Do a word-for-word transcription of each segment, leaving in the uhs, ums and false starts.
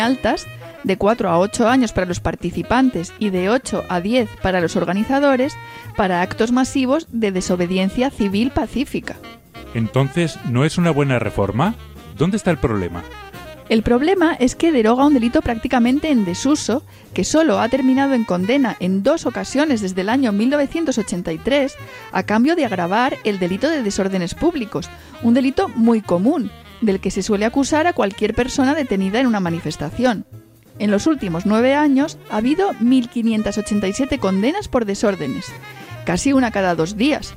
altas, de cuatro a ocho años para los participantes y de ocho a diez para los organizadores, para actos masivos de desobediencia civil pacífica. Entonces, ¿no es una buena reforma? ¿Dónde está el problema? El problema es que deroga un delito prácticamente en desuso, que solo ha terminado en condena en dos ocasiones desde el año mil novecientos ochenta y tres, a cambio de agravar el delito de desórdenes públicos, un delito muy común, del que se suele acusar a cualquier persona detenida en una manifestación. En los últimos nueve años ha habido mil quinientas ochenta y siete condenas por desórdenes, casi una cada dos días.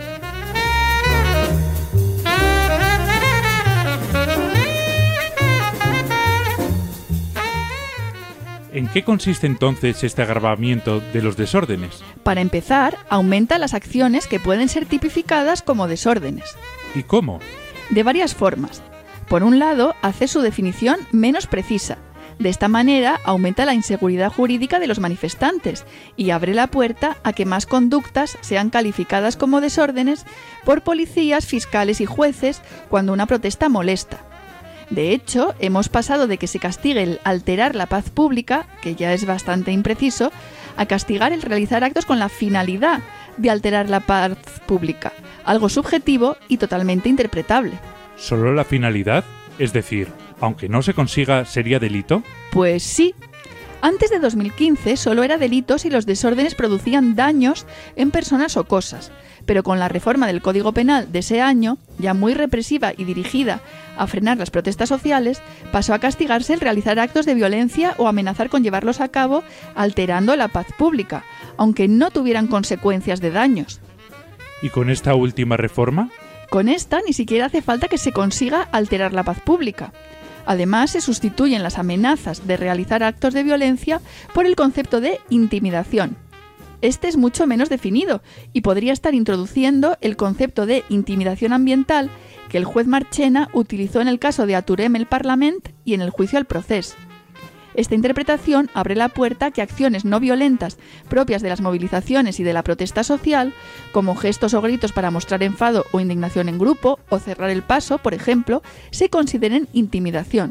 ¿En qué consiste entonces este agravamiento de los desórdenes? Para empezar, aumenta las acciones que pueden ser tipificadas como desórdenes. ¿Y cómo? De varias formas. Por un lado, hace su definición menos precisa. De esta manera, aumenta la inseguridad jurídica de los manifestantes y abre la puerta a que más conductas sean calificadas como desórdenes por policías, fiscales y jueces cuando una protesta molesta. De hecho, hemos pasado de que se castigue el alterar la paz pública, que ya es bastante impreciso, a castigar el realizar actos con la finalidad de alterar la paz pública, algo subjetivo y totalmente interpretable. ¿Solo la finalidad? Es decir, aunque no se consiga, ¿sería delito? Pues sí. Antes de dos mil quince solo era delito si los desórdenes producían daños en personas o cosas, pero con la reforma del Código Penal de ese año, ya muy represiva y dirigida a frenar las protestas sociales, pasó a castigarse el realizar actos de violencia o amenazar con llevarlos a cabo alterando la paz pública, aunque no tuvieran consecuencias de daños. ¿Y con esta última reforma? Con esta ni siquiera hace falta que se consiga alterar la paz pública. Además, se sustituyen las amenazas de realizar actos de violencia por el concepto de intimidación. Este es mucho menos definido y podría estar introduciendo el concepto de intimidación ambiental que el juez Marchena utilizó en el caso de Aturem el Parlament y en el juicio al Procés. Esta interpretación abre la puerta a que acciones no violentas propias de las movilizaciones y de la protesta social, como gestos o gritos para mostrar enfado o indignación en grupo o cerrar el paso, por ejemplo, se consideren intimidación.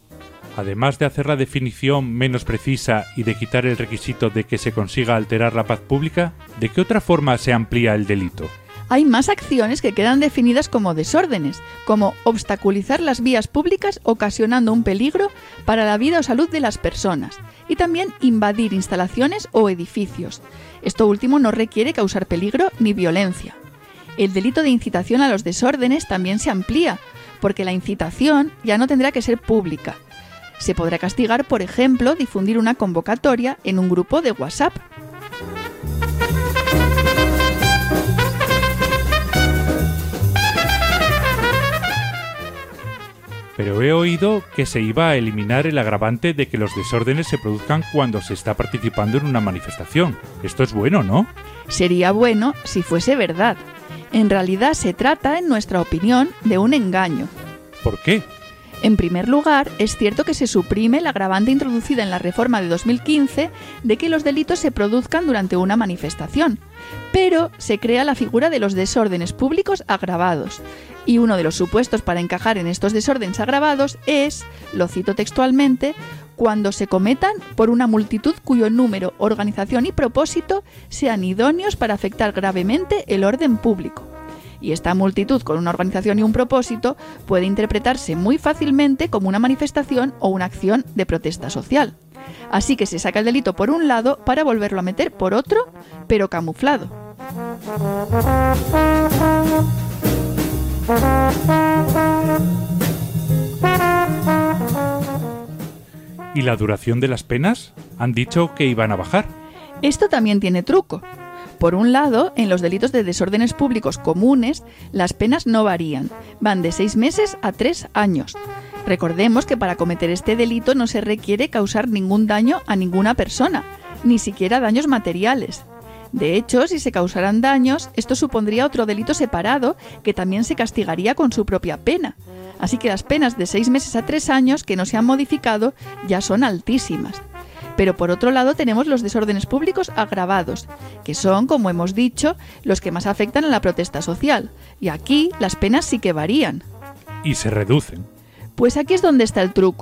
Además de hacer la definición menos precisa y de quitar el requisito de que se consiga alterar la paz pública, ¿de qué otra forma se amplía el delito? Hay más acciones que quedan definidas como desórdenes, como obstaculizar las vías públicas ocasionando un peligro para la vida o salud de las personas, y también invadir instalaciones o edificios. Esto último no requiere causar peligro ni violencia. El delito de incitación a los desórdenes también se amplía, porque la incitación ya no tendrá que ser pública. Se podrá castigar, por ejemplo, difundir una convocatoria en un grupo de WhatsApp. Pero he oído que se iba a eliminar el agravante de que los desórdenes se produzcan cuando se está participando en una manifestación. Esto es bueno, ¿no? Sería bueno si fuese verdad. En realidad se trata, en nuestra opinión, de un engaño. ¿Por qué? En primer lugar, es cierto que se suprime la agravante introducida en la reforma de dos mil quince de que los delitos se produzcan durante una manifestación, pero se crea la figura de los desórdenes públicos agravados. Y uno de los supuestos para encajar en estos desórdenes agravados es, lo cito textualmente, cuando se cometan por una multitud cuyo número, organización y propósito sean idóneos para afectar gravemente el orden público. Y esta multitud con una organización y un propósito puede interpretarse muy fácilmente como una manifestación o una acción de protesta social. Así que se saca el delito por un lado para volverlo a meter por otro, pero camuflado. ¿Y la duración de las penas? Han dicho que iban a bajar. Esto también tiene truco. Por un lado, en los delitos de desórdenes públicos comunes, las penas no varían, van de seis meses a tres años. Recordemos que para cometer este delito no se requiere causar ningún daño a ninguna persona, ni siquiera daños materiales. De hecho, si se causaran daños, esto supondría otro delito separado que también se castigaría con su propia pena. Así que las penas de seis meses a tres años que no se han modificado ya son altísimas. Pero por otro lado tenemos los desórdenes públicos agravados, que son, como hemos dicho, los que más afectan a la protesta social. Y aquí las penas sí que varían. Y se reducen. Pues aquí es donde está el truco.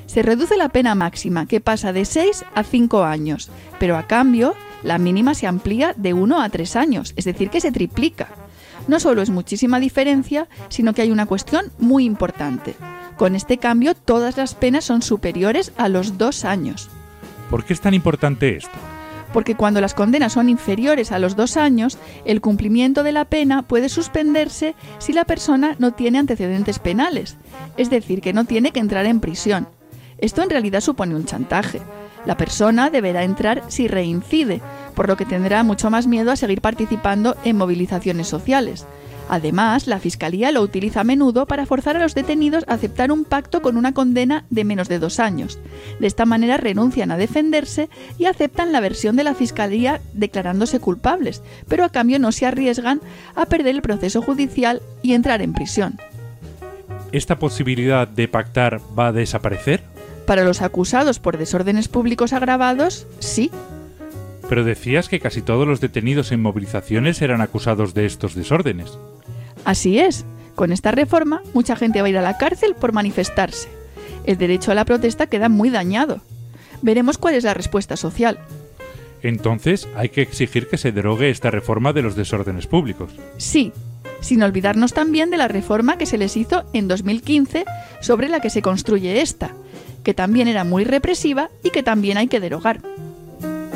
Se reduce la pena máxima, que pasa de seis a cinco años, pero a cambio la mínima se amplía de uno a tres años, es decir, que se triplica. No solo es muchísima diferencia, sino que hay una cuestión muy importante. Con este cambio, todas las penas son superiores a los dos años. ¿Por qué es tan importante esto? Porque cuando las condenas son inferiores a los dos años, el cumplimiento de la pena puede suspenderse si la persona no tiene antecedentes penales, es decir, que no tiene que entrar en prisión. Esto en realidad supone un chantaje. La persona deberá entrar si reincide, por lo que tendrá mucho más miedo a seguir participando en movilizaciones sociales. Además, la Fiscalía lo utiliza a menudo para forzar a los detenidos a aceptar un pacto con una condena de menos de dos años. De esta manera renuncian a defenderse y aceptan la versión de la Fiscalía declarándose culpables, pero a cambio no se arriesgan a perder el proceso judicial y entrar en prisión. ¿Esta posibilidad de pactar va a desaparecer? Para los acusados por desórdenes públicos agravados, sí. Pero decías que casi todos los detenidos en movilizaciones eran acusados de estos desórdenes. Así es. Con esta reforma, mucha gente va a ir a la cárcel por manifestarse. El derecho a la protesta queda muy dañado. Veremos cuál es la respuesta social. Entonces, hay que exigir que se derogue esta reforma de los desórdenes públicos. Sí, sin olvidarnos también de la reforma que se les hizo en dos mil quince sobre la que se construye esta, que también era muy represiva y que también hay que derogar.